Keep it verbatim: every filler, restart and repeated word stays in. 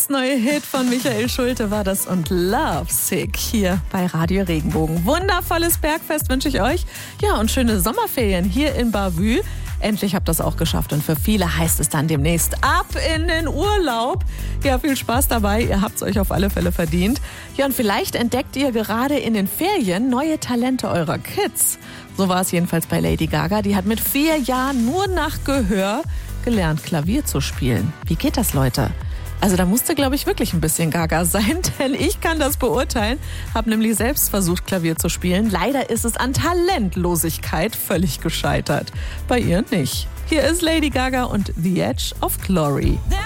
Das neue Hit von Michael Schulte war das und Love Sick hier bei Radio Regenbogen. Wundervolles Bergfest wünsche ich euch. Ja, und schöne Sommerferien hier in Bavü. Endlich habt ihr das auch geschafft und für viele heißt es dann demnächst ab in den Urlaub. Ja, viel Spaß dabei, ihr habt es euch auf alle Fälle verdient. Ja, und vielleicht entdeckt ihr gerade in den Ferien neue Talente eurer Kids. So war es jedenfalls bei Lady Gaga. Die hat mit vier Jahren nur nach Gehör gelernt, Klavier zu spielen. Wie geht das, Leute? Also da musste, glaube ich, wirklich ein bisschen Gaga sein, denn ich kann das beurteilen. Habe nämlich selbst versucht, Klavier zu spielen. Leider ist es an Talentlosigkeit völlig gescheitert. Bei ihr nicht. Hier ist Lady Gaga und The Edge of Glory.